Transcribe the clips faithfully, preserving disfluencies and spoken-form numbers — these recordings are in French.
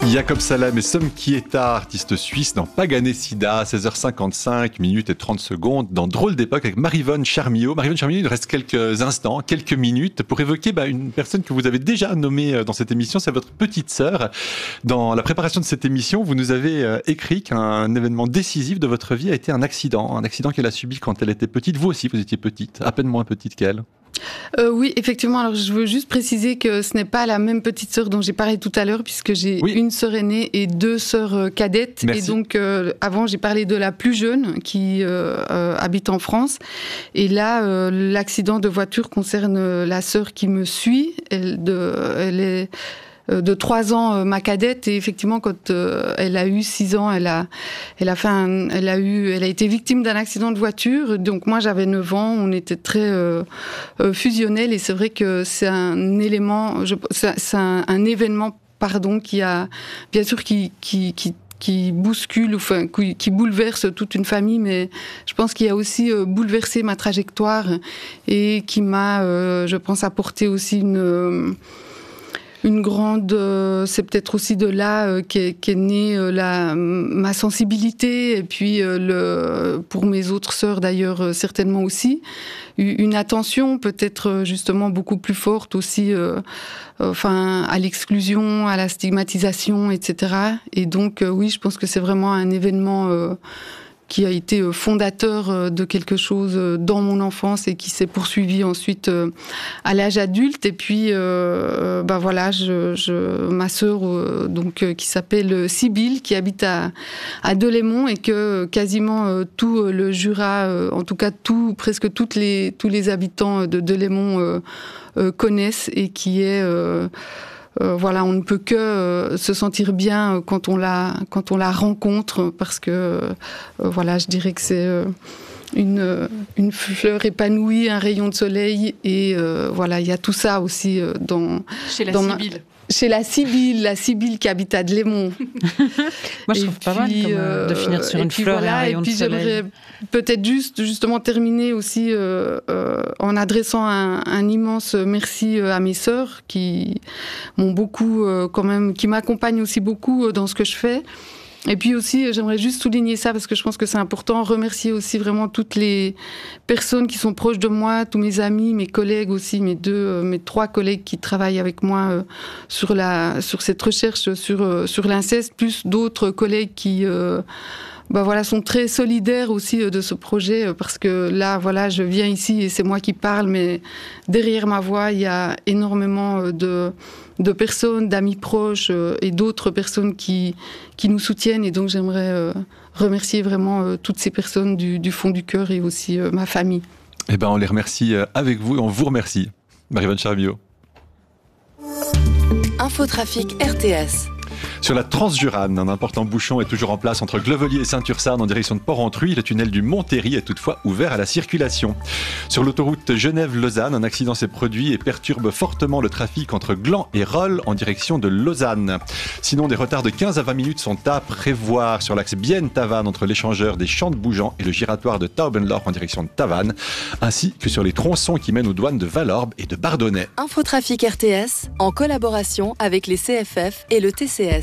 Jacob Salem et Som Kieta, artiste suisse dans Pagané Sida, seize heures cinquante-cinq minutes et trente secondes, dans Drôle d'époque avec Maryvonne Charmiot. Maryvonne Charmiot, il nous reste quelques instants, quelques minutes pour évoquer bah, une personne que vous avez déjà nommée dans cette émission, c'est votre petite sœur. Dans la préparation de cette émission, vous nous avez euh, écrit qu'un événement décisif de votre vie a été un accident, un accident qu'elle a subi quand elle était petite. Vous aussi, vous étiez petite, à peine moins petite qu'elle. Euh, oui, effectivement. Alors, je veux juste préciser que ce n'est pas la même petite sœur dont j'ai parlé tout à l'heure, puisque j'ai oui. une sœur aînée et deux sœurs cadettes. Merci. Et donc, euh, avant, j'ai parlé de la plus jeune qui euh, euh, habite en France. Et là, euh, l'accident de voiture concerne la sœur qui me suit. Elle, de, elle est de trois ans, ma cadette, et effectivement, quand euh, elle a eu six ans, elle a, elle a fait un, elle a eu, elle a été victime d'un accident de voiture. Donc moi, j'avais neuf ans, on était très euh, euh, fusionnels, et c'est vrai que c'est un élément, je, c'est, c'est un, un événement, pardon, qui a, bien sûr, qui, qui, qui qui bouscule, enfin, qui bouleverse toute une famille, mais je pense qu'il a aussi euh, bouleversé ma trajectoire et qui m'a, euh, je pense, apporté aussi une euh, Une grande, euh, c'est peut-être aussi de là euh, qu'est, qu'est née euh, la, ma sensibilité, et puis euh, le, pour mes autres sœurs d'ailleurs euh, certainement aussi, une attention peut-être justement beaucoup plus forte aussi, euh, euh, enfin à l'exclusion, à la stigmatisation, et cetera. Et donc euh, oui, je pense que c'est vraiment un événement euh, qui a été fondateur de quelque chose dans mon enfance et qui s'est poursuivi ensuite à l'âge adulte. Et puis, euh, bah voilà, je, je, ma sœur, euh, donc qui s'appelle Sybille, qui habite à, à Delémont, et que quasiment euh, tout le Jura, euh, en tout cas tout, presque toutes les, tous les habitants de Delémont euh, euh, connaissent, et qui est euh, Euh, voilà, on ne peut que euh, se sentir bien euh, quand on la quand on la rencontre, parce que euh, voilà, je dirais que c'est euh, une une fleur épanouie, un rayon de soleil, et euh, voilà, il y a tout ça aussi euh, dans chez la dans Sybille. Ma... Chez la Sybille, la Sybille qui habite à Delémont. Moi, je et trouve puis, pas mal comme, euh, de finir sur une fleur voilà, et un rayon et puis de soleil. J'aimerais peut-être juste justement terminer aussi euh, euh, en adressant un, un immense merci à mes sœurs qui m'ont beaucoup euh, quand même, qui m'accompagnent aussi beaucoup dans ce que je fais. Et puis aussi, j'aimerais juste souligner ça parce que je pense que c'est important, remercier aussi vraiment toutes les personnes qui sont proches de moi, tous mes amis, mes collègues aussi, mes deux, euh, mes trois collègues qui travaillent avec moi euh, sur la, sur cette recherche sur euh, sur l'inceste, plus d'autres collègues qui euh, bah voilà, sont très solidaires aussi de ce projet, parce que là, voilà, je viens ici et c'est moi qui parle, mais derrière ma voix, il y a énormément de, de personnes, d'amis proches et d'autres personnes qui, qui nous soutiennent. Et donc, j'aimerais remercier vraiment toutes ces personnes du, du fond du cœur, et aussi ma famille. Eh ben, on les remercie avec vous et on vous remercie. Maryvonne Charmiot. Infotrafic R T S. Sur la Transjurane, un important bouchon est toujours en place entre Glevelier et Saint-Ursanne en direction de Port-Entruy. Le tunnel du Montéry est toutefois ouvert à la circulation. Sur l'autoroute Genève-Lausanne, un accident s'est produit et perturbe fortement le trafic entre Gland et Rolle en direction de Lausanne. Sinon, des retards de quinze à vingt minutes sont à prévoir sur l'axe Bienne-Tavannes entre l'échangeur des Champs de Bougeant et le giratoire de Taubenlorf en direction de Tavannes, ainsi que sur les tronçons qui mènent aux douanes de Valorbe et de Bardonnay. Infotrafic R T S, en collaboration avec les C F F et le T C S.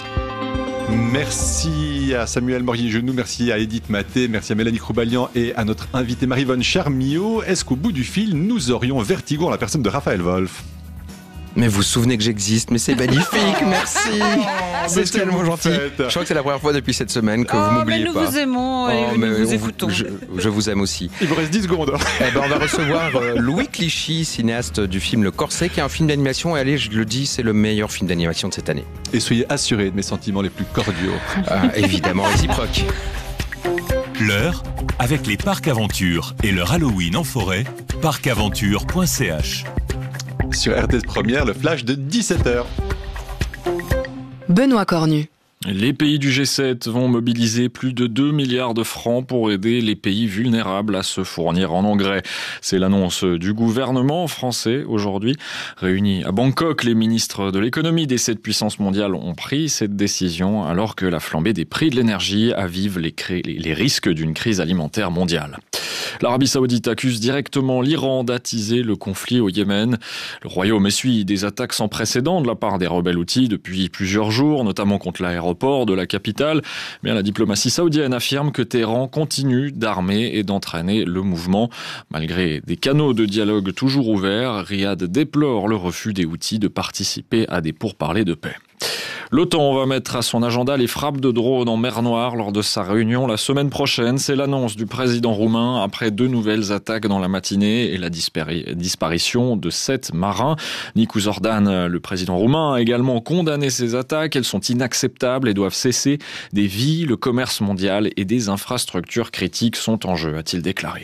Merci à Samuel Morier-Genoux, merci à Edith Maté, merci à Mélanie Croubalian et à notre invitée Maryvonne Charmiot. Est-ce qu'au bout du fil, nous aurions vertigo en la personne de Raphaël Wolf ? Mais vous vous souvenez que j'existe, mais c'est magnifique, merci. Oh, c'est tellement gentil. Je crois que c'est la première fois depuis cette semaine que oh, vous m'oubliez nous pas. Nous vous aimons et oh, nous vous écoutons. Je, je vous aime aussi. Il vous reste dix secondes. Eh ben, on va recevoir euh, Louis Clichy, cinéaste du film Le Corset, qui est un film d'animation. Et allez, je le dis, c'est le meilleur film d'animation de cette année. Et soyez assurés de mes sentiments les plus cordiaux. Ah, évidemment, réciproque. L'heure, avec les parcs Aventure et leur Halloween en forêt, parc aventure point c h. Sur R T S Première, le flash de dix-sept heures. Benoît Cornu. Les pays du G sept vont mobiliser plus de deux milliards de francs pour aider les pays vulnérables à se fournir en engrais. C'est l'annonce du gouvernement français aujourd'hui. Réunis à Bangkok, les ministres de l'économie des sept puissances mondiales ont pris cette décision alors que la flambée des prix de l'énergie avive les, cré... les risques d'une crise alimentaire mondiale. L'Arabie Saoudite accuse directement l'Iran d'attiser le conflit au Yémen. Le Royaume essuie des attaques sans précédent de la part des rebelles houthis depuis plusieurs jours, notamment contre l'aéroport de la capitale. Mais la diplomatie saoudienne affirme que Téhéran continue d'armer et d'entraîner le mouvement. Malgré des canaux de dialogue toujours ouverts, Riyad déplore le refus des Houthis de participer à des pourparlers de paix. L'OTAN va mettre à son agenda les frappes de drones en mer Noire lors de sa réunion la semaine prochaine. C'est l'annonce du président roumain après deux nouvelles attaques dans la matinée et la dispari- disparition de sept marins. Nicu Zordan, le président roumain, a également condamné ces attaques. Elles sont inacceptables et doivent cesser. Des vies, le commerce mondial et des infrastructures critiques sont en jeu, a-t-il déclaré.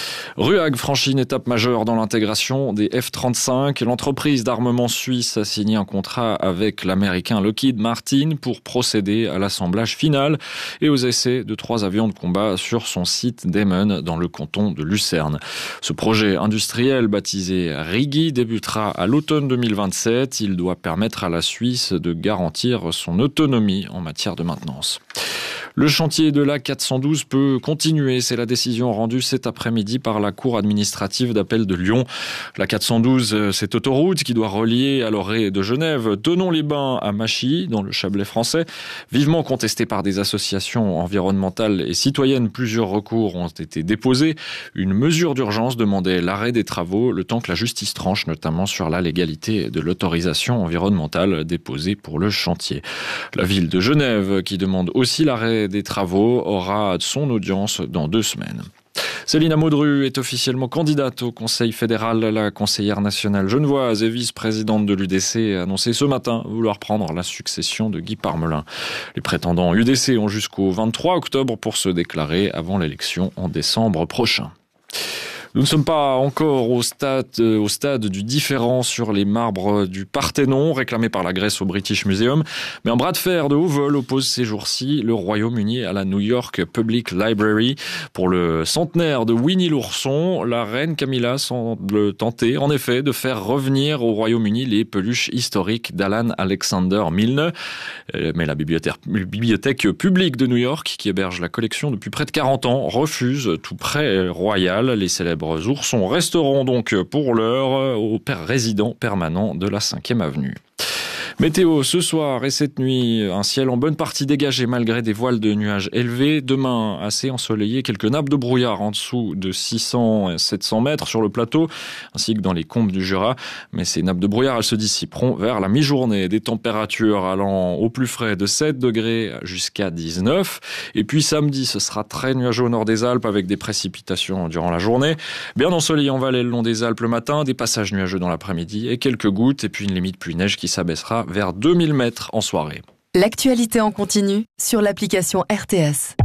RUAG franchit une étape majeure dans l'intégration des F trente-cinq. L'entreprise d'armement suisse a signé un contrat avec l'américain Lockheed Martin pour procéder à l'assemblage final et aux essais de trois avions de combat sur son site d'Emmen dans le canton de Lucerne. Ce projet industriel baptisé Rigi débutera à l'automne deux mille vingt-sept. Il doit permettre à la Suisse de garantir son autonomie en matière de maintenance. Le chantier de l'A quatre cent douze peut continuer. C'est la décision rendue cet après-midi par la Cour administrative d'appel de Lyon. L'A quatre cent douze, cette autoroute qui doit relier à l'orée de Genève Thonon-les-Bains à Machy, dans le Chablais français. Vivement contestée par des associations environnementales et citoyennes, plusieurs recours ont été déposés. Une mesure d'urgence demandait l'arrêt des travaux, le temps que la justice tranche, notamment sur la légalité de l'autorisation environnementale déposée pour le chantier. La ville de Genève, qui demande aussi l'arrêt des travaux, aura son audience dans deux semaines. Céline Amodru est officiellement candidate au Conseil fédéral. La conseillère nationale genevoise et vice-présidente de l'U D C a annoncé ce matin vouloir prendre la succession de Guy Parmelin. Les prétendants U D C ont jusqu'au vingt-trois octobre pour se déclarer avant l'élection en décembre prochain. Nous ne sommes pas encore au stade, au stade du différend sur les marbres du Parthénon, réclamés par la Grèce au British Museum. Mais un bras de fer de haut vol oppose ces jours-ci le Royaume-Uni à la New York Public Library. Pour le centenaire de Winnie l'ourson, la reine Camilla semble tenter, en effet, de faire revenir au Royaume-Uni les peluches historiques d'Alan Alexander Milne. Mais la bibliothèque, bibliothèque publique de New York, qui héberge la collection depuis près de quarante ans, refuse tout prêt royal. Les célèbres oursons resteront donc pour l'heure au résident permanent de la cinquième avenue. Météo, ce soir et cette nuit, un ciel en bonne partie dégagé malgré des voiles de nuages élevés. Demain, assez ensoleillé, quelques nappes de brouillard en dessous de six cents à sept cents mètres sur le plateau, ainsi que dans les combes du Jura. Mais ces nappes de brouillard, elles se dissiperont vers la mi-journée. Des températures allant au plus frais de sept degrés jusqu'à dix-neuf. Et puis samedi, ce sera très nuageux au nord des Alpes avec des précipitations durant la journée. Bien ensoleillé en vallée le long des Alpes le matin, des passages nuageux dans l'après-midi et quelques gouttes. Et puis une limite pluie-neige qui s'abaissera vers deux mille mètres en soirée. L'actualité en continu sur l'application R T S.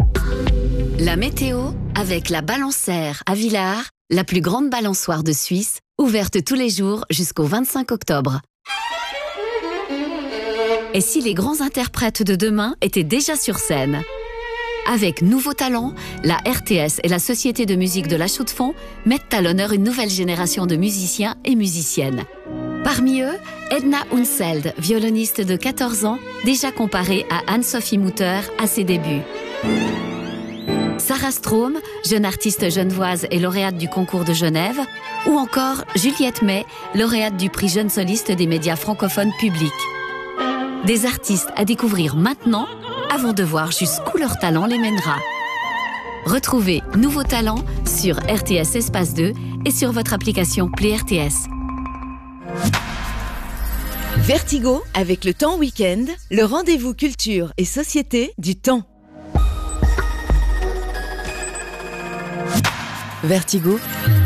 La météo avec la Balançaire à Villars, la plus grande balançoire de Suisse, ouverte tous les jours jusqu'au vingt-cinq octobre. Et si les grands interprètes de demain étaient déjà sur scène ? Avec Nouveaux Talents, la R T S et la Société de musique de la Chaux-de-Fonds mettent à l'honneur une nouvelle génération de musiciens et musiciennes. Parmi eux, Edna Unseld, violoniste de quatorze ans, déjà comparée à Anne-Sophie Mutter à ses débuts. Sarah Strom, jeune artiste genevoise et lauréate du concours de Genève, ou encore Juliette May, lauréate du prix Jeune Soliste des médias francophones publics. Des artistes à découvrir maintenant, avant de voir jusqu'où leur talent les mènera. Retrouvez Nouveaux Talents sur R T S Espace deux et sur votre application Play R T S. Vertigo avec le Temps Week-end, le rendez-vous culture et société du Temps. Vertigo.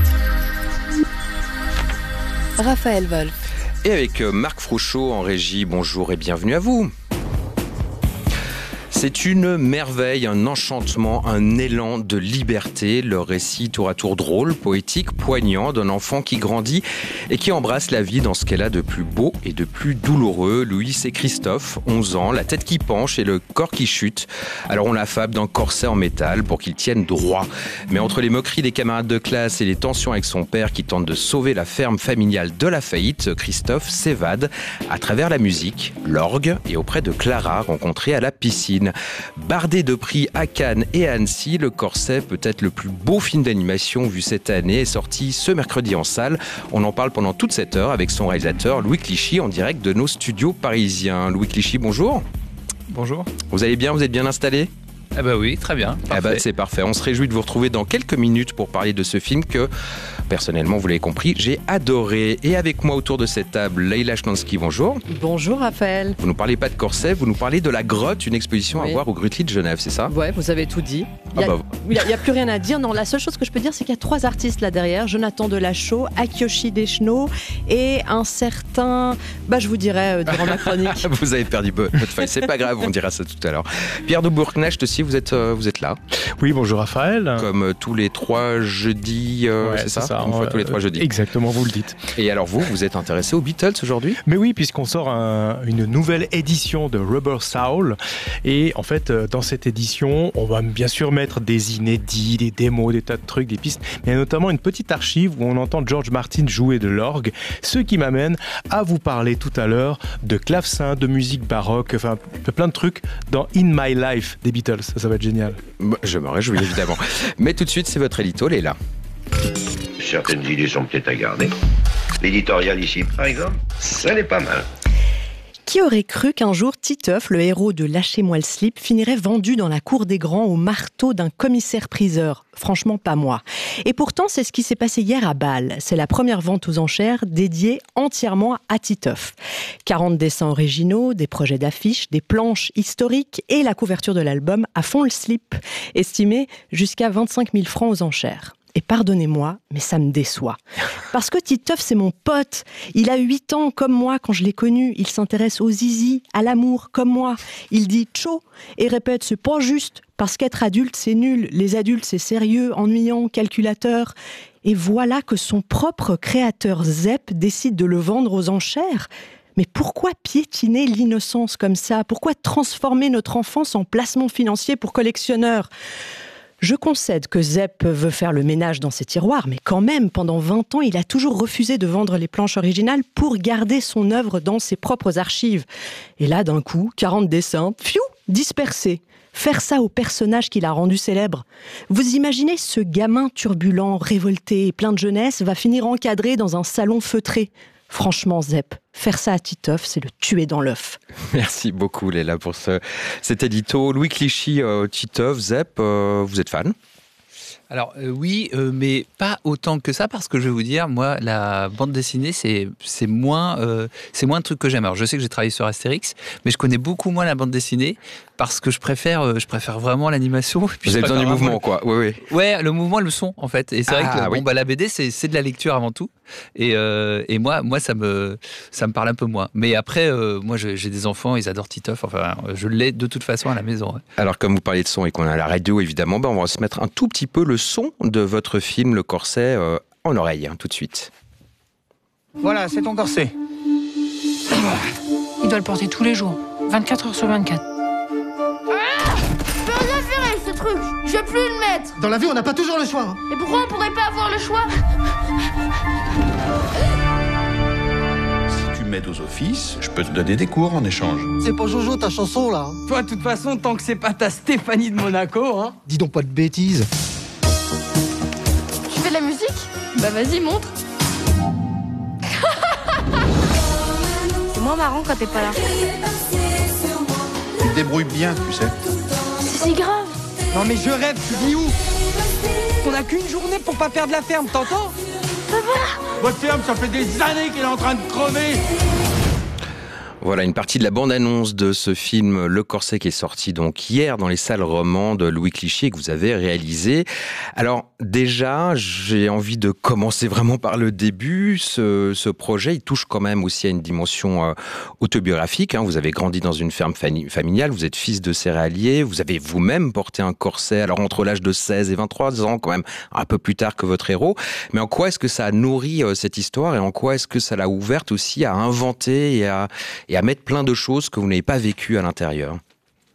Raphaël Wolf. Et avec Marc Frouchot en régie, bonjour et bienvenue à vous. C'est une merveille, un enchantement, un élan de liberté. Le récit tour à tour drôle, poétique, poignant d'un enfant qui grandit et qui embrasse la vie dans ce qu'elle a de plus beau et de plus douloureux. Louis et Christophe, onze ans, la tête qui penche et le corps qui chute. Alors on l'affable d'un corset en métal pour qu'il tienne droit. Mais entre les moqueries des camarades de classe et les tensions avec son père qui tente de sauver la ferme familiale de la faillite, Christophe s'évade à travers la musique, l'orgue et auprès de Clara rencontrée à la piscine. Espagne. Bardé de prix à Cannes et à Annecy, Le Corset, peut-être le plus beau film d'animation vu cette année, est sorti ce mercredi en salle. On en parle pendant toute cette heure avec son réalisateur Louis Clichy en direct de nos studios parisiens. Louis Clichy, bonjour. Bonjour. Vous allez bien, vous êtes bien installé ? Ah bah oui, très bien. Ah bah c'est parfait. On se réjouit de vous retrouver dans quelques minutes pour parler de ce film que, personnellement, vous l'avez compris, j'ai adoré. Et avec moi autour de cette table, Leïla Schnansky, bonjour. Bonjour Raphaël. Vous nous parlez pas de Corset, vous nous parlez de La Grotte, une exposition oui. à voir au Grutli de Genève, c'est ça ? Ouais, vous avez tout dit. Il n'y a, ah bah... a, a plus rien à dire. Non, la seule chose que je peux dire, c'est qu'il y a trois artistes là derrière. Jonathan Delachaux, Akiyoshi Deschenaux et un certain... Bah, je vous dirai euh, durant ma chronique. Vous avez perdu votre feuille, c'est pas grave, on dira ça tout à l'heure. Pierre de Bourknecht aussi, vous êtes, euh, vous êtes là. Oui, bonjour Raphaël. Comme euh, tous les trois jeudis, euh, ouais, c'est, c'est ça, ça Une fois tous les trois jeudis. Exactement, vous le dites. Et alors vous, vous êtes intéressé aux Beatles aujourd'hui ? Mais oui, puisqu'on sort un, une nouvelle édition de Rubber Soul. Et en fait, dans cette édition, on va bien sûr mettre des inédits, des démos, des tas de trucs, des pistes, mais notamment une petite archive où on entend George Martin jouer de l'orgue, ce qui m'amène à vous parler tout à l'heure de clavecin, de musique baroque, enfin de plein de trucs dans In My Life des Beatles. Ça, ça va être génial. Je me réjouis évidemment. Mais tout de suite, c'est votre édito, Léla. Certaines idées sont peut-être à garder. L'éditorial ici, par exemple, ça n'est pas mal. Qui aurait cru qu'un jour Titeuf, le héros de Lâchez-moi le slip, finirait vendu dans la cour des grands au marteau d'un commissaire-priseur ? Franchement, pas moi. Et pourtant, c'est ce qui s'est passé hier à Bâle. C'est la première vente aux enchères dédiée entièrement à Titeuf. quarante dessins originaux, des projets d'affiches, des planches historiques et la couverture de l'album à fond le slip, estimé jusqu'à vingt-cinq mille francs aux enchères. Et pardonnez-moi, mais ça me déçoit. Parce que Titeuf, c'est mon pote. Il a huit ans, comme moi, quand je l'ai connu. Il s'intéresse aux zizi, à l'amour, comme moi. Il dit « tcho » et répète « c'est pas juste, parce qu'être adulte, c'est nul. Les adultes, c'est sérieux, ennuyant, calculateur. » Et voilà que son propre créateur Zep décide de le vendre aux enchères. Mais pourquoi piétiner l'innocence comme ça ? Pourquoi transformer notre enfance en placement financier pour collectionneurs ? Je concède que Zep veut faire le ménage dans ses tiroirs, mais quand même, pendant vingt ans, il a toujours refusé de vendre les planches originales pour garder son œuvre dans ses propres archives. Et là, d'un coup, quarante dessins, pfiou, dispersés. Faire ça au personnage qu'il a rendu célèbre. Vous imaginez ce gamin turbulent, révolté et plein de jeunesse va finir encadré dans un salon feutré. Franchement, Zep, faire ça à Titeuf, c'est le tuer dans l'œuf. Merci beaucoup, Léla, pour ce, cet édito. Louis Clichy, euh, Titeuf, Zep, euh, vous êtes fan ? Alors euh, oui, euh, mais pas autant que ça, parce que je vais vous dire, moi, la bande dessinée, c'est, c'est, moins, euh, c'est moins un truc que j'aime. Alors je sais que j'ai travaillé sur Astérix, mais je connais beaucoup moins la bande dessinée, parce que je préfère, euh, je préfère vraiment l'animation. Vous avez besoin du mouvement, quoi. Oui, oui. Ouais, le mouvement et le son, en fait. Et c'est ah, vrai que oui. bon, bah, la B D, c'est, c'est de la lecture avant tout. Et, euh, et moi, moi ça, me, ça me parle un peu moins. Mais après, euh, moi, je, j'ai des enfants, ils adorent Titeuf. Enfin, je l'ai de toute façon à la maison. Ouais. Alors, comme vous parlez de son et qu'on a la radio, évidemment, bah, on va se mettre un tout petit peu le son de votre film Le Corset euh, en oreille, hein, tout de suite. Voilà, c'est ton corset. Il doit le porter tous les jours, vingt-quatre heures sur vingt-quatre. Ah, je peux rien faire avec ce truc. Je vais plus le mettre. Dans la vie, on n'a pas toujours le choix. Et pourquoi on pourrait pas avoir le choix? Si tu m'aides aux offices, je peux te donner des cours en échange. C'est pas Jojo ta chanson là. Toi, de toute façon, tant que c'est pas ta Stéphanie de Monaco, hein. Dis donc pas de bêtises. Tu fais de la musique? Bah vas-y, montre. C'est moins marrant quand t'es pas là. Tu te débrouilles bien, tu sais. C'est grave. Non mais je rêve, tu vis où? On a qu'une journée pour pas perdre la ferme, t'entends? Papa! Votre ferme, ça fait des années qu'elle est en train de crever. Voilà une partie de la bande-annonce de ce film Le Corset qui est sorti donc hier dans les salles romandes de Louis Clichy que vous avez réalisé. Alors déjà, j'ai envie de commencer vraiment par le début. Ce, ce projet, il touche quand même aussi à une dimension euh, autobiographique. Hein. Vous avez grandi dans une ferme fami- familiale, vous êtes fils de céréalier, vous avez vous-même porté un corset, alors entre l'âge de seize et vingt-trois ans quand même, un peu plus tard que votre héros. Mais en quoi est-ce que ça a nourri euh, cette histoire et en quoi est-ce que ça l'a ouverte aussi à inventer et à... et à mettre plein de choses que vous n'avez pas vécues à l'intérieur?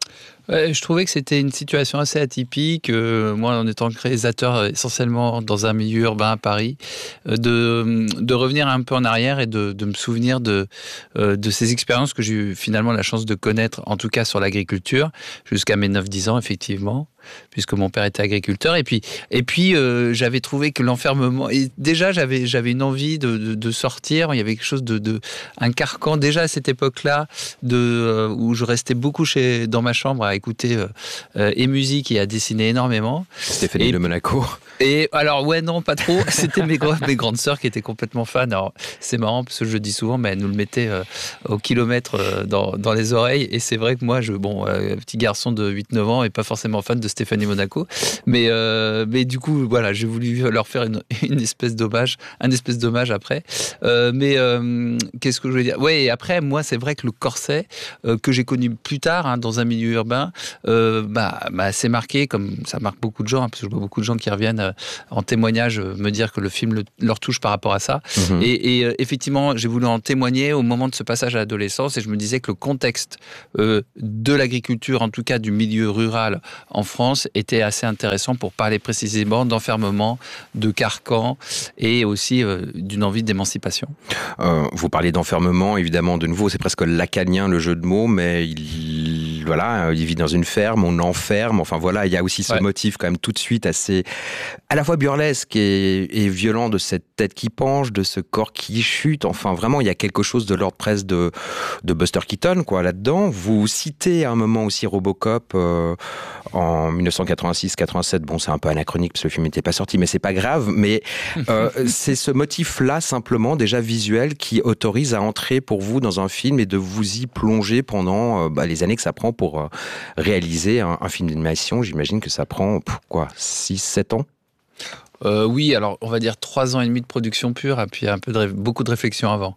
Ouais, je trouvais que c'était une situation assez atypique. Euh, moi, en étant réalisateur essentiellement dans un milieu urbain à Paris, euh, de, de revenir un peu en arrière et de, de me souvenir de, euh, de ces expériences que j'ai eu finalement la chance de connaître, en tout cas sur l'agriculture, jusqu'à mes neuf dix ans, effectivement, puisque mon père était agriculteur. Et puis, et puis euh, j'avais trouvé que l'enfermement... Et déjà, j'avais, j'avais une envie de, de, de sortir. Il y avait quelque chose de... de un carcan, déjà à cette époque-là, de, euh, où je restais beaucoup chez, dans ma chambre à écouter euh, euh, et musique et à dessiner énormément. Stéphanie de Monaco. Et alors, ouais, non, pas trop. C'était mes, mes grandes sœurs qui étaient complètement fans. Alors, c'est marrant parce que je le dis souvent, mais elles nous le mettaient euh, au kilomètre euh, dans, dans les oreilles. Et c'est vrai que moi, je, bon, euh, petit garçon de huit neuf ans et pas forcément fan de Stéphanie Monaco. Mais, euh, mais du coup, voilà, j'ai voulu leur faire une, une espèce d'hommage, un espèce d'hommage après. Euh, mais euh, qu'est-ce que je voulais dire? Ouais, et après, moi, c'est vrai que le corset, euh, que j'ai connu plus tard, hein, dans un milieu urbain, euh, bah, m'a assez marqué, comme ça marque beaucoup de gens, hein, parce que je vois beaucoup de gens qui reviennent euh, en témoignage euh, me dire que le film le, leur touche par rapport à ça. Mmh. Et, et euh, effectivement, j'ai voulu en témoigner au moment de ce passage à l'adolescence, et je me disais que le contexte euh, de l'agriculture, en tout cas du milieu rural en France, était assez intéressant pour parler précisément d'enfermement, de carcan et aussi euh, d'une envie d'émancipation. Euh, vous parlez d'enfermement, évidemment, de nouveau, c'est presque lacanien le jeu de mots, mais il, voilà, il vit dans une ferme, on enferme, enfin voilà, il y a aussi ce ouais. motif quand même tout de suite assez, à la fois burlesque et, et violent de cette tête qui penche, de ce corps qui chute, enfin vraiment, il y a quelque chose de l'ordre presque de, de Buster Keaton, quoi, là-dedans. Vous citez à un moment aussi Robocop euh, en dix-neuf cent quatre-vingt-six quatre-vingt-sept, bon, c'est un peu anachronique parce que le film n'était pas sorti, mais c'est pas grave, mais euh, c'est ce motif-là, simplement, déjà visuel, qui autorise à entrer pour vous dans un film et de vous y plonger pendant euh, bah, les années que ça prend pour euh, réaliser un, un film d'animation. J'imagine que ça prend, pff, quoi, six sept ans? Euh, oui, alors on va dire trois ans et demi de production pure, et puis un peu de ré... beaucoup de réflexion avant.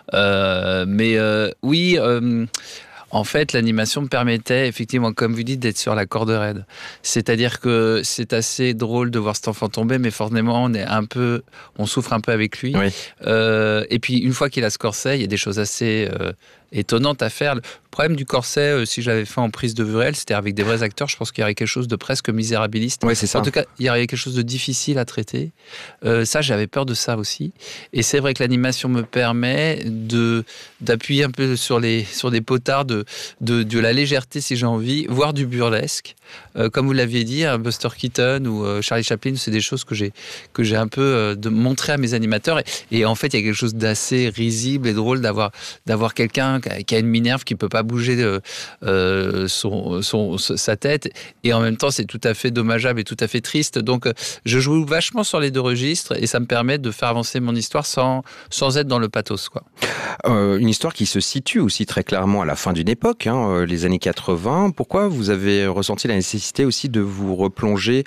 Euh, mais euh, oui... Euh... En fait, l'animation me permettait, effectivement, comme vous dites, d'être sur la corde raide. C'est-à-dire que c'est assez drôle de voir cet enfant tomber, mais forcément, on est un peu, on souffre un peu avec lui. Oui. Euh, et puis, une fois qu'il a ce corset, il y a des choses assez euh, étonnantes à faire. Le problème du corset, euh, si j'avais fait en prise de vue réelle, c'était avec des vrais acteurs, je pense qu'il y aurait quelque chose de presque misérabiliste. Oui, c'est ça. En tout cas, il y aurait quelque chose de difficile à traiter. Euh, ça, j'avais peur de ça aussi. Et c'est vrai que l'animation me permet de, d'appuyer un peu sur, les, sur des potards de De, de la légèreté, si j'ai envie, voire du burlesque. Euh, comme vous l'aviez dit, hein, Buster Keaton ou euh, Charlie Chaplin, c'est des choses que j'ai, que j'ai un peu euh, de montré à mes animateurs. Et, et en fait, il y a quelque chose d'assez risible et drôle d'avoir, d'avoir quelqu'un qui a une minerve qui ne peut pas bouger euh, euh, son, son, sa tête. Et en même temps, c'est tout à fait dommageable et tout à fait triste. Donc, euh, je joue vachement sur les deux registres et ça me permet de faire avancer mon histoire sans, sans être dans le pathos, quoi. Euh, une histoire qui se situe aussi très clairement à la fin d'une époque, hein, les années quatre-vingts. Pourquoi vous avez ressenti la nécessité aussi de vous replonger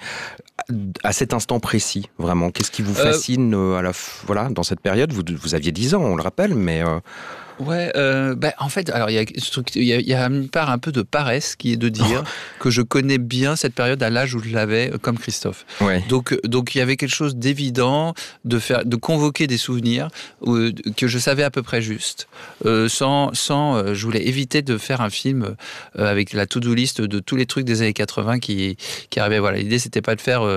à cet instant précis, vraiment? Qu'est-ce qui vous fascine euh, à la, voilà, dans cette période? vous, vous aviez dix ans, on le rappelle, mais... Euh... Ouais, euh, bah, en fait, alors il y a, il y a, il y a une part un peu de paresse qui est de dire que je connais bien cette période à l'âge où je l'avais, comme Christophe. Ouais. Donc, donc il y avait quelque chose d'évident de faire, de convoquer des souvenirs euh, que je savais à peu près juste, euh, sans, sans, euh, je voulais éviter de faire un film euh, avec la to-do list de tous les trucs des années quatre-vingts qui, qui arrivaient. Voilà, l'idée c'était pas de faire euh,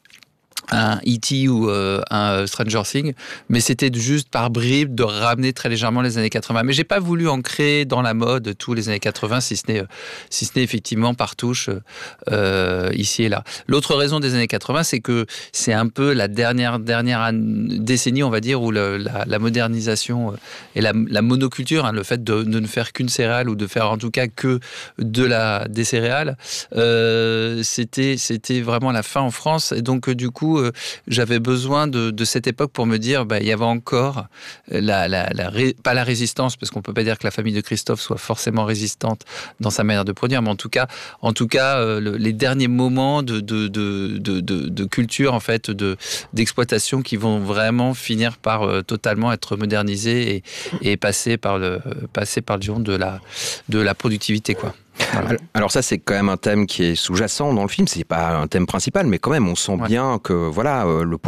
un E T ou euh, un Stranger Things, mais c'était juste par bribes de ramener très légèrement les années quatre-vingts. Mais j'ai pas voulu ancrer dans la mode tous les années quatre-vingts, si ce n'est, si ce n'est effectivement par touche euh, ici et là. L'autre raison des années quatre-vingts, c'est que c'est un peu la dernière, dernière décennie, on va dire, où le, la, la modernisation et la, la monoculture, hein, le fait de, de ne faire qu'une céréale ou de faire en tout cas que de la, des céréales, euh, c'était, c'était vraiment la fin en France. Et donc, du coup, Euh, j'avais besoin de, de cette époque pour me dire bah, il y avait encore la, la, la ré, pas la résistance, parce qu'on peut pas dire que la famille de Christophe soit forcément résistante dans sa manière de produire, mais en tout cas, en tout cas euh, le, les derniers moments de, de, de, de, de, de culture, en fait, de, d'exploitation qui vont vraiment finir par euh, totalement être modernisés et, et passer par le, passer par le giron de la, de la productivité, quoi. Voilà. Alors ça, c'est quand même un thème qui est sous-jacent dans le film. C'est pas un thème principal, mais quand même, on sent ouais. bien que voilà, euh, le poids des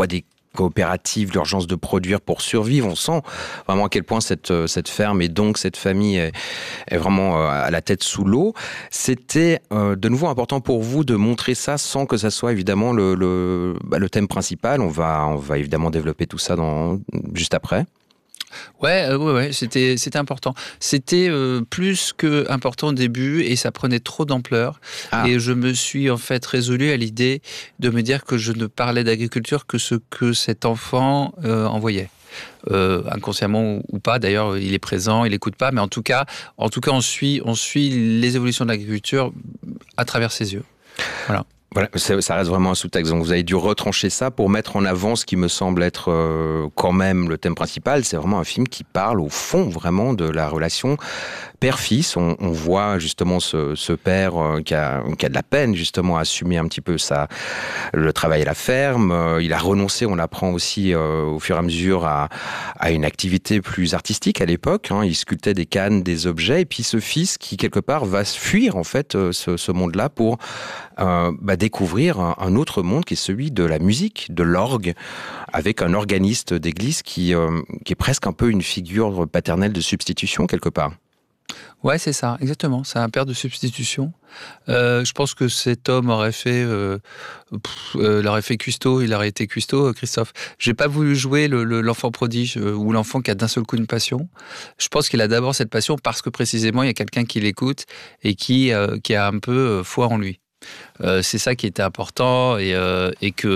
coopérative, l'urgence de produire pour survivre. On sent vraiment à quel point cette, cette ferme et donc cette famille est, est vraiment à la tête sous l'eau. C'était euh, de nouveau important pour vous de montrer ça sans que ça soit évidemment le, le, bah, le thème principal. On va, on va évidemment développer tout ça dans, juste après. Ouais, euh, ouais, ouais, c'était, c'était important. C'était euh, plus que important au début et ça prenait trop d'ampleur. Ah. Et je me suis en fait résolu à l'idée de me dire que je ne parlais d'agriculture que ce que cet enfant euh, envoyait. Euh, inconsciemment ou pas, d'ailleurs il est présent, il n'écoute pas, mais en tout cas, en tout cas on suit, on suit les évolutions de l'agriculture à travers ses yeux. Voilà. Voilà, ça reste vraiment un sous-texte. Donc vous avez dû retrancher ça pour mettre en avant ce qui me semble être euh, quand même le thème principal. C'est vraiment un film qui parle au fond vraiment de la relation père-fils. On, on voit justement ce, ce père euh, qui, a, qui a de la peine justement à assumer un petit peu sa, le travail à la ferme. Euh, il a renoncé, on l'apprend aussi euh, au fur et à mesure, à, à une activité plus artistique à l'époque. Hein. Il sculptait des cannes, des objets. Et puis ce fils qui quelque part va fuir en fait euh, ce, ce monde-là pour euh, bah, découvrir un, un autre monde qui est celui de la musique, de l'orgue, avec un organiste d'église qui, euh, qui est presque un peu une figure paternelle de substitution quelque part. Ouais, c'est ça, exactement. C'est un père de substitution. Euh, je pense que cet homme aurait fait, euh, pff, euh, il aurait fait cuistot, il aurait été cuistot, Christophe. J'ai pas voulu jouer le, le, l'enfant prodige euh, ou l'enfant qui a d'un seul coup une passion. Je pense qu'il a d'abord cette passion parce que précisément il y a quelqu'un qui l'écoute et qui, euh, qui a un peu euh, foi en lui. Euh, c'est ça qui était important et, euh, et que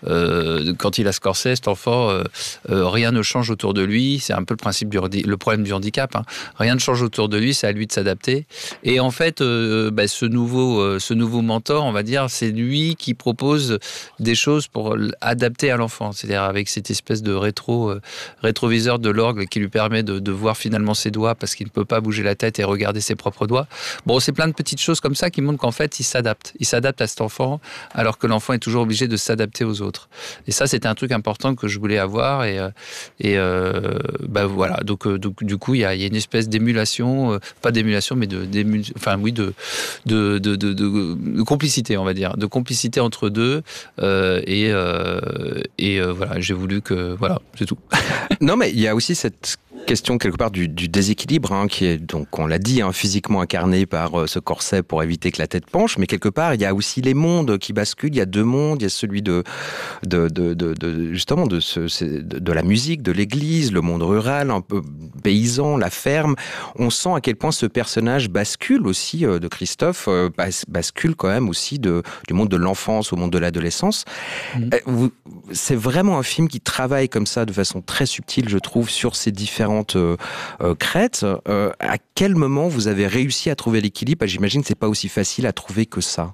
euh, quand il a Scorsese, cet enfant, euh, euh, rien ne change autour de lui. C'est un peu le principe du le problème du handicap. Hein. Rien ne change autour de lui, c'est à lui de s'adapter. Et en fait, euh, bah, ce nouveau, euh, ce nouveau mentor, on va dire, c'est lui qui propose des choses pour adapter à l'enfant. C'est-à-dire avec cette espèce de rétro, euh, rétroviseur de l'orgue qui lui permet de, de voir finalement ses doigts parce qu'il ne peut pas bouger la tête et regarder ses propres doigts. Bon, c'est plein de petites choses comme ça qui montrent qu'en fait, il s'adapte. Il s'adapte à cet enfant, alors que l'enfant est toujours obligé de s'adapter aux autres. Et ça, c'était un truc important que je voulais avoir. Et, et euh, bah voilà. Donc, donc, du coup, il y a, il y a une espèce d'émulation, euh, pas d'émulation, mais de, d'émul... enfin, oui, de, de, de, de, de, de complicité, on va dire, de complicité entre deux. Euh, et euh, et euh, voilà, j'ai voulu que, voilà, c'est tout. Non, mais il y a aussi cette question quelque part du, du déséquilibre, hein, qui est, donc on l'a dit, hein, physiquement incarné par euh, ce corset pour éviter que la tête penche, mais quelque part il y a aussi les mondes qui basculent. Il y a deux mondes, il y a celui de, de, de, de, de justement de, ce, de, de la musique, de l'église, le monde rural, un peu paysan, la ferme. On sent à quel point ce personnage bascule aussi euh, de Christophe, euh, bas, bascule quand même aussi de, du monde de l'enfance au monde de l'adolescence. Mmh. Euh, vous, c'est vraiment un film qui travaille comme ça de façon très subtile, je trouve, sur ces différents Euh, euh, crête. Euh, à quel moment vous avez réussi à trouver l'équilibre ? J'imagine que c'est pas aussi facile à trouver que ça.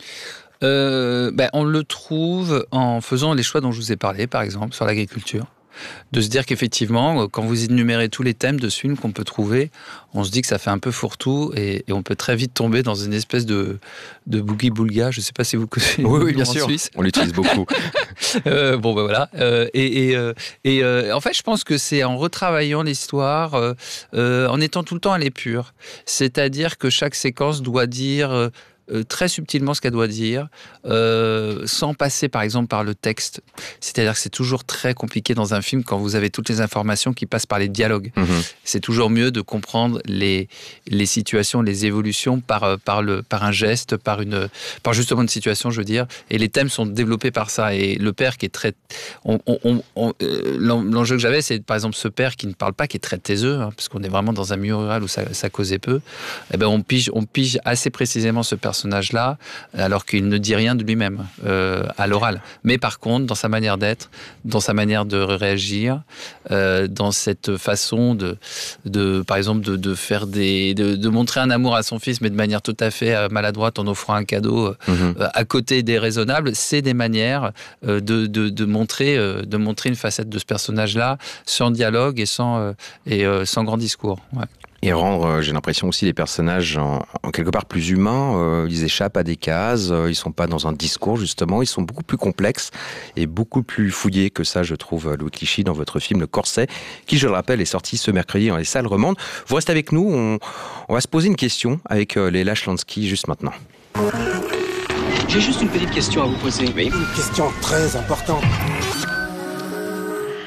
Euh, ben, on le trouve en faisant les choix dont je vous ai parlé, par exemple, sur l'agriculture. De se dire qu'effectivement, quand vous énumérez tous les thèmes de ce film qu'on peut trouver, on se dit que ça fait un peu fourre-tout et, et on peut très vite tomber dans une espèce de, de boogie-boulga. Je ne sais pas si vous connaissez. Oui, oui, bien sûr. Suisse. On l'utilise beaucoup. euh, bon, ben voilà. Euh, et et, euh, et euh, en fait, je pense que c'est en retravaillant l'histoire, euh, euh, en étant tout le temps à l'épure. C'est-à-dire que chaque séquence doit dire euh, Euh, très subtilement ce qu'elle doit dire, euh, sans passer par exemple par le texte. C'est-à-dire que c'est toujours très compliqué dans un film quand vous avez toutes les informations qui passent par les dialogues. Mmh. C'est toujours mieux de comprendre les, les situations, les évolutions par, par, le, par un geste, par, une, par justement une situation, je veux dire. Et les thèmes sont développés par ça. Et le père qui est très... On, on, on, euh, l'enjeu que j'avais, c'est par exemple ce père qui ne parle pas, qui est très taiseux, hein, parce qu'on est vraiment dans un milieu rural où ça, ça causait peu. Eh ben, on, pige, on pige assez précisément ce personnage personnage-là, alors qu'il ne dit rien de lui-même euh, à l'oral. Mais par contre, dans sa manière d'être, dans sa manière de réagir, euh, dans cette façon de, de par exemple, de, de faire des, de, de montrer un amour à son fils, mais de manière tout à fait maladroite en offrant un cadeau euh, mmh. à côté des raisonnables, c'est des manières euh, de, de, de montrer, euh, de montrer une facette de ce personnage-là sans dialogue et sans euh, et euh, sans grand discours. Ouais. Et rendre, euh, j'ai l'impression aussi, les personnages en, en quelque part plus humains. Euh, ils échappent à des cases, euh, ils sont pas dans un discours justement, ils sont beaucoup plus complexes et beaucoup plus fouillés que ça, je trouve, Louis Clichy, dans votre film Le Corset, qui, je le rappelle, est sorti ce mercredi dans les salles romandes. Vous restez avec nous, on, on va se poser une question avec euh, Léla Schlansky juste maintenant. J'ai juste une petite question à vous poser. Oui. Une question très importante.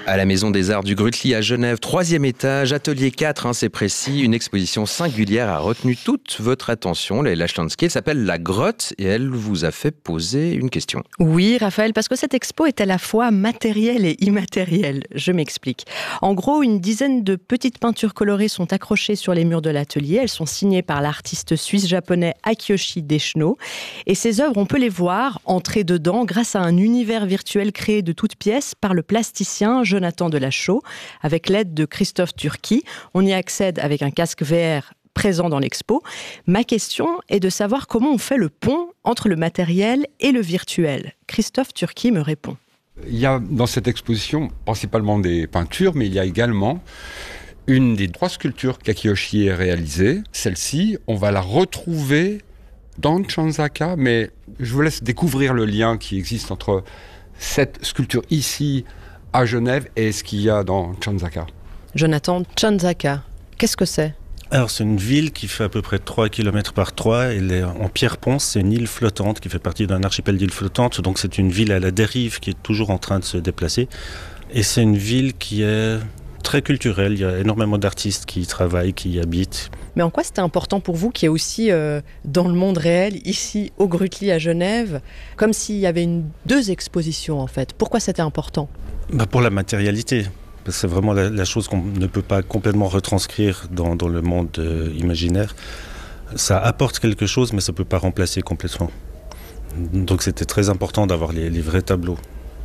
À la Maison des Arts du Grutli à Genève, troisième étage, atelier quatre, hein, c'est précis. Une exposition singulière a retenu toute votre attention. Leïla Schlansky, elle s'appelle La Grotte et elle vous a fait poser une question. Oui, Raphaël, parce que cette expo est à la fois matérielle et immatérielle. Je m'explique. En gros, une dizaine de petites peintures colorées sont accrochées sur les murs de l'atelier. Elles sont signées par l'artiste suisse-japonais Akiyoshi Deshno. Et ces œuvres, on peut les voir entrer dedans grâce à un univers virtuel créé de toutes pièces par le plasticien Jonathan Delachaux, avec l'aide de Christophe Turki. On y accède avec un casque V R présent dans l'expo. Ma question est de savoir comment on fait le pont entre le matériel et le virtuel. Christophe Turki me répond. Il y a dans cette exposition principalement des peintures, mais il y a également une des trois sculptures qu'Akiyoshi a réalisées. Celle-ci, on va la retrouver dans Chanzaka, mais je vous laisse découvrir le lien qui existe entre cette sculpture ici à Genève et ce qu'il y a dans Chanzaka. Jonathan, Chanzaka, qu'est-ce que c'est ? Alors c'est une ville qui fait à peu près trois kilomètres par trois. Elle est en pierre-ponce, c'est une île flottante qui fait partie d'un archipel d'îles flottantes. Donc c'est une ville à la dérive qui est toujours en train de se déplacer. Et c'est une ville qui est très culturelle. Il y a énormément d'artistes qui y travaillent, qui y habitent. Mais en quoi c'était important pour vous qu'il y ait aussi euh, dans le monde réel, ici au Grutli à Genève, comme s'il y avait une, deux expositions en fait ? Pourquoi c'était important ? Bah pour la matérialité. C'est vraiment la, la chose qu'on ne peut pas complètement retranscrire dans, dans le monde euh, imaginaire. Ça apporte quelque chose, mais ça ne peut pas remplacer complètement. Donc c'était très important d'avoir les, les vrais tableaux.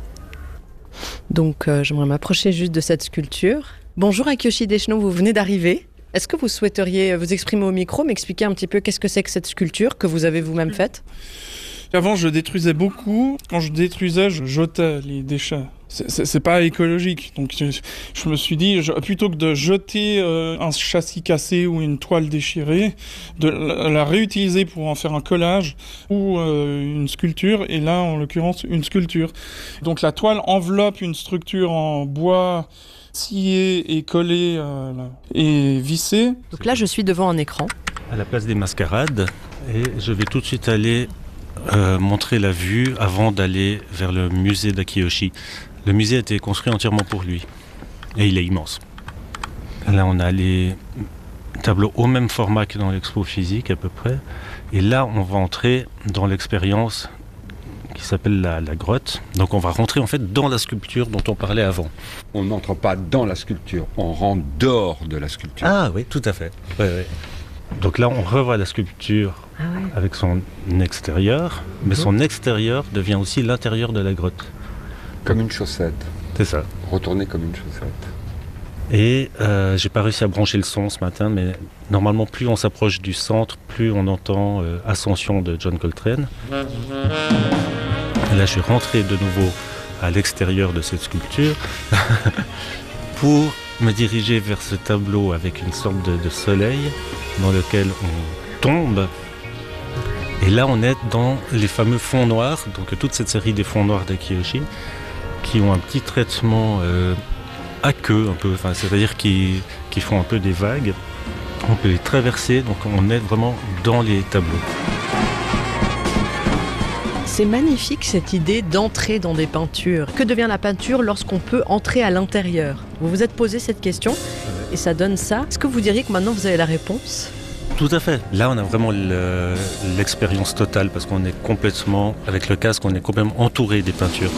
Donc euh, j'aimerais m'approcher juste de cette sculpture. Bonjour Akiyoshi Deshno, vous venez d'arriver. Est-ce que vous souhaiteriez vous exprimer au micro, m'expliquer un petit peu qu'est-ce que c'est que cette sculpture que vous avez vous-même faite ? Avant, je détruisais beaucoup. Quand je détruisais, je jetais les déchets. C'est, c'est, c'est pas écologique. Donc, je, je me suis dit, je, plutôt que de jeter euh, un châssis cassé ou une toile déchirée, de la, la réutiliser pour en faire un collage ou euh, une sculpture. Et là, en l'occurrence, une sculpture. Donc, la toile enveloppe une structure en bois scié et collé euh, et vissé. Donc là, je suis devant un écran. À la place des mascarades. Et je vais tout de suite aller Euh, montrer la vue avant d'aller vers le musée d'Akiyoshi. Le musée a été construit entièrement pour lui et il est immense. Là on a les tableaux au même format que dans l'expo physique à peu près et là on va entrer dans l'expérience qui s'appelle la, la grotte. Donc on va rentrer en fait dans la sculpture dont on parlait avant. On n'entre pas dans la sculpture, on rentre dehors de la sculpture. Ah oui, tout à fait. Ouais, ouais. Donc là, on revoit la sculpture ah ouais. avec son extérieur, mais mmh. son extérieur devient aussi l'intérieur de la grotte. Comme une chaussette. C'est ça. Retourner comme une chaussette. Et euh, j'ai pas réussi à brancher le son ce matin, mais normalement, plus on s'approche du centre, plus on entend euh, Ascension de John Coltrane. Et là, je suis rentré de nouveau à l'extérieur de cette sculpture pour me diriger vers ce tableau avec une sorte de, de soleil dans lequel on tombe. Et là, on est dans les fameux fonds noirs, donc toute cette série des fonds noirs d'Akiyoshi, qui ont un petit traitement euh, aqueux, un peu, enfin, c'est-à-dire qui, qui font un peu des vagues. On peut les traverser, donc on est vraiment dans les tableaux. C'est magnifique cette idée d'entrer dans des peintures. Que devient la peinture lorsqu'on peut entrer à l'intérieur ? Vous vous êtes posé cette question et ça donne ça. Est-ce que vous diriez que maintenant vous avez la réponse ? Tout à fait. Là, on a vraiment le, l'expérience totale parce qu'on est complètement, avec le casque, on est complètement entouré des peintures.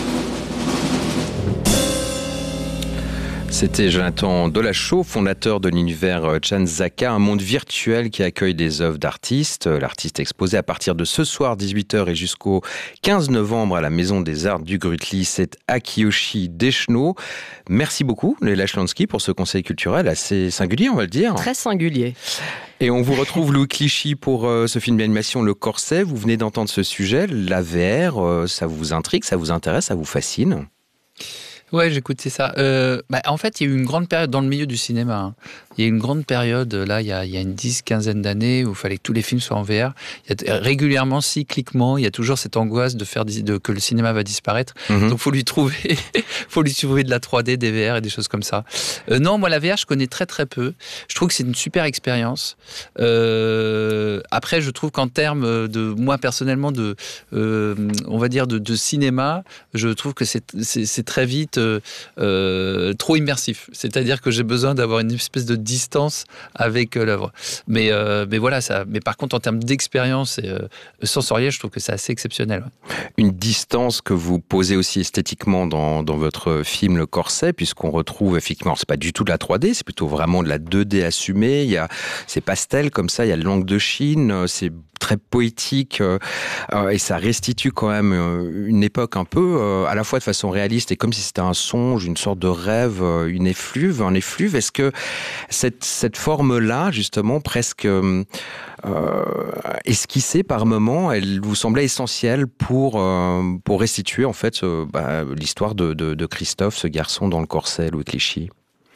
C'était Jonathan Delachaux, fondateur de l'univers Chanzaka, un monde virtuel qui accueille des œuvres d'artistes. L'artiste exposé à partir de ce soir dix-huit heures et jusqu'au quinze novembre à la Maison des Arts du Grutli, c'est Akiyoshi Deshno. Merci beaucoup, Leïla Schlansky, pour ce conseil culturel assez singulier, on va le dire. Très singulier. Et on vous retrouve, Louis Clichy, pour euh, ce film d'animation Le Corset. Vous venez d'entendre ce sujet, la V R, euh, ça vous intrigue, ça vous intéresse, ça vous fascine ? Ouais, j'écoutais ça. Euh, bah, en fait, il y a eu une grande période dans le milieu du cinéma, hein, il y a une grande période, là, il y a, il y a une dix, quinzaine d'années, où il fallait que tous les films soient en V R. Il y a, régulièrement, cycliquement, il y a toujours cette angoisse de faire de, que le cinéma va disparaître. Mm-hmm. Donc, il faut lui trouver, faut lui trouver de la trois D, des V R et des choses comme ça. Euh, non, moi, la V R, je connais très, très peu. Je trouve que c'est une super expérience. Euh, après, je trouve qu'en termes de, moi, personnellement, de, euh, on va dire, de, de cinéma, je trouve que c'est, c'est, c'est très vite euh, euh, trop immersif. C'est-à-dire que j'ai besoin d'avoir une espèce de distance avec euh, l'œuvre. Mais, euh, mais voilà, ça. Mais par contre, en termes d'expérience et, euh, sensorielle, je trouve que c'est assez exceptionnel. Ouais. Une distance que vous posez aussi esthétiquement dans, dans votre film Le Corset, puisqu'on retrouve effectivement, c'est pas du tout de la trois D, c'est plutôt vraiment de la deux D assumée. Il y a ces pastels comme ça, il y a l'encre de Chine, c'est très poétique euh, euh, et ça restitue quand même euh, une époque un peu euh, à la fois de façon réaliste et comme si c'était un songe, une sorte de rêve, euh, une effluve, un effluve. Est-ce que cette, cette forme-là, justement, presque euh, esquissée par moments, elle vous semblait essentielle pour, euh, pour restituer en fait euh, bah, l'histoire de, de, de Christophe, ce garçon dans le corset, Louis Clichy?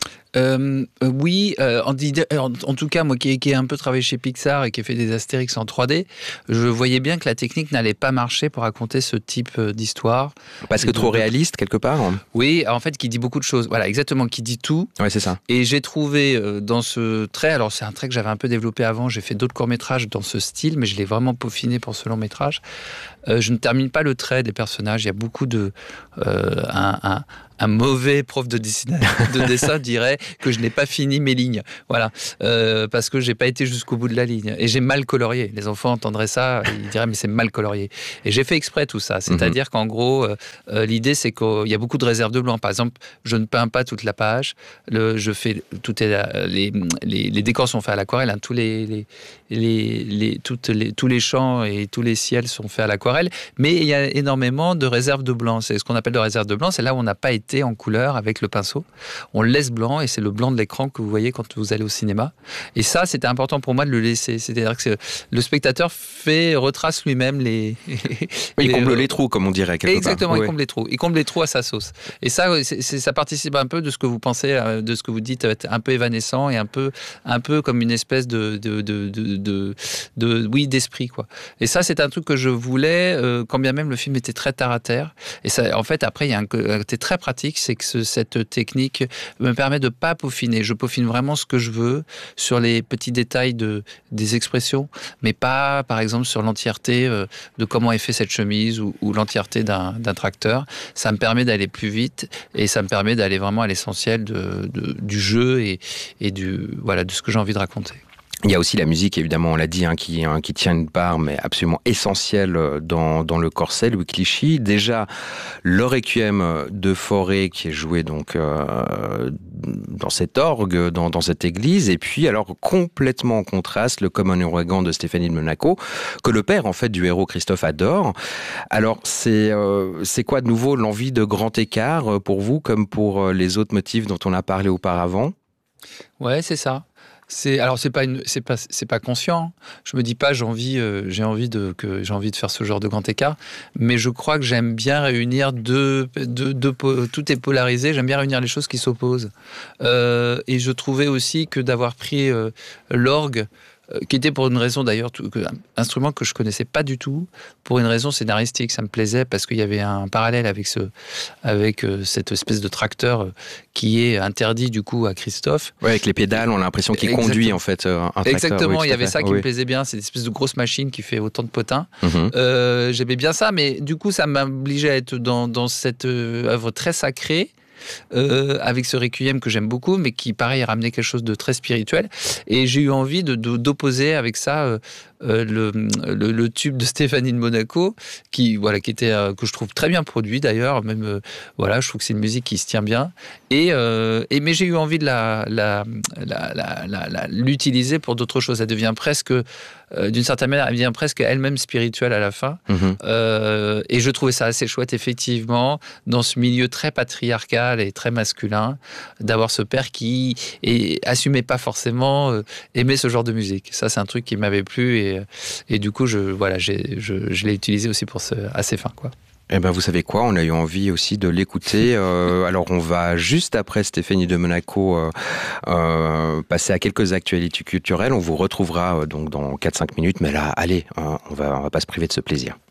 Euh, euh, oui, euh, en, en, en tout cas, moi qui, qui ai un peu travaillé chez Pixar et qui ai fait des Astérix en trois D, je voyais bien que la technique n'allait pas marcher pour raconter ce type d'histoire. Parce que de, trop réaliste, quelque part. Oui, en fait, qui dit beaucoup de choses. Voilà, exactement, qui dit tout. Ouais, c'est ça. Et j'ai trouvé euh, dans ce trait, alors c'est un trait que j'avais un peu développé avant, j'ai fait d'autres courts-métrages dans ce style, mais je l'ai vraiment peaufiné pour ce long-métrage. Euh, je ne termine pas le trait des personnages, il y a beaucoup de... Euh, un, un, un mauvais prof de dessin, de dessin dirait que je n'ai pas fini mes lignes. Voilà. Euh, parce que j'ai pas été jusqu'au bout de la ligne. Et j'ai mal colorié. Les enfants entendraient ça, ils diraient mais c'est mal colorié. Et j'ai fait exprès tout ça. C'est-à-dire mm-hmm. qu'en gros, euh, l'idée c'est qu'il y a beaucoup de réserves de blanc. Par exemple, je ne peins pas toute la page. Le, je fais, tout est, les, les, les décors sont faits à l'aquarelle. Hein. Tous, les, les, les, les, toutes les, tous les champs et tous les ciels sont faits à l'aquarelle. Mais il y a énormément de réserves de blanc. C'est ce qu'on appelle de réserve de blanc. C'est là où on n'a pas été en couleur avec le pinceau. On le laisse blanc et c'est le blanc de l'écran que vous voyez quand vous allez au cinéma. Et ça, c'était important pour moi de le laisser. C'est-à-dire que le spectateur fait, retrace lui-même les... Oui, il comble les, les trous, comme on dirait quelque Exactement, part. il comble les trous. Il comble les trous à sa sauce. Et ça, c'est, c'est, ça participe un peu de ce que vous pensez, de ce que vous dites, un peu évanescent et un peu, un peu comme une espèce de, de, de, de, de, de oui, d'esprit, quoi. Et ça, c'est un truc que je voulais, euh, quand bien même le film était très terre à terre. Et ça, en fait, après, il y a un côté très pratique, c'est que ce, cette technique me permet de ne pas peaufiner. Je peaufine vraiment ce que je veux sur les petits détails de, des expressions, mais pas, par exemple, sur l'entièreté euh, de comment est fait cette chemise ou, ou l'entièreté d'un, d'un tracteur. Ça me permet d'aller plus vite et ça me permet d'aller vraiment à l'essentiel de, de, du jeu et, et du, voilà, de ce que j'ai envie de raconter. Il y a aussi la musique, évidemment, on l'a dit, hein, qui, hein, qui tient une part, mais absolument essentielle dans, dans le corset, Louis Clichy. Déjà, le Requiem de Fauré, qui est joué donc euh, dans cet orgue, dans, dans cette église, et puis alors complètement en contraste, le Comme un ouragan de Stéphanie de Monaco, que le père, en fait, du héros Christophe adore. Alors, c'est, euh, c'est quoi de nouveau l'envie de grand écart pour vous, comme pour les autres motifs dont on a parlé auparavant ? Ouais, c'est ça. C'est alors c'est pas une c'est pas c'est pas conscient. Je me dis pas j'ai envie euh, j'ai envie de que j'ai envie de faire ce genre de grand écart, mais je crois que j'aime bien réunir deux deux, deux tout est polarisé. J'aime bien réunir les choses qui s'opposent. Euh, et je trouvais aussi que d'avoir pris euh, l'orgue, qui était pour une raison d'ailleurs, un instrument que je connaissais pas du tout, pour une raison scénaristique, ça me plaisait parce qu'il y avait un parallèle avec ce, avec cette espèce de tracteur qui est interdit du coup à Christophe. Ouais, avec les pédales, on a l'impression qu'il Exactement. conduit en fait un tracteur. Exactement, oui, il y avait ça qui oui. me plaisait bien, c'est une espèce de grosse machine qui fait autant de potins. Mm-hmm. Euh, j'aimais bien ça, mais du coup ça m'obligeait à être dans, dans cette œuvre très sacrée. Euh, avec ce Requiem que j'aime beaucoup, mais qui, pareil, ramenait quelque chose de très spirituel. Et j'ai eu envie de, de, d'opposer avec ça euh, euh, le, le, le tube de Stéphanie de Monaco, qui, voilà, qui était, euh, que je trouve très bien produit d'ailleurs. Même, euh, voilà, je trouve que c'est une musique qui se tient bien. Et, euh, et, mais j'ai eu envie de la, la, la, la, la, la, l'utiliser pour d'autres choses. Elle devient presque, euh, d'une certaine manière, elle devient presque elle-même spirituelle à la fin. Mmh. Euh, et je trouvais ça assez chouette, effectivement, dans ce milieu très patriarcal et très masculin, d'avoir ce père qui et, assumait pas forcément euh, aimer ce genre de musique. Ça, c'est un truc qui m'avait plu et, et du coup, je, voilà, j'ai, je, je l'ai utilisé aussi pour ce, à ses fins, quoi. Eh ben, vous savez quoi, on a eu envie aussi de l'écouter. Euh, alors, on va juste après Stéphanie de Monaco euh, euh, passer à quelques actualités culturelles. On vous retrouvera euh, donc dans quatre à cinq minutes. Mais là, allez, hein, on va, on va pas se priver de ce plaisir.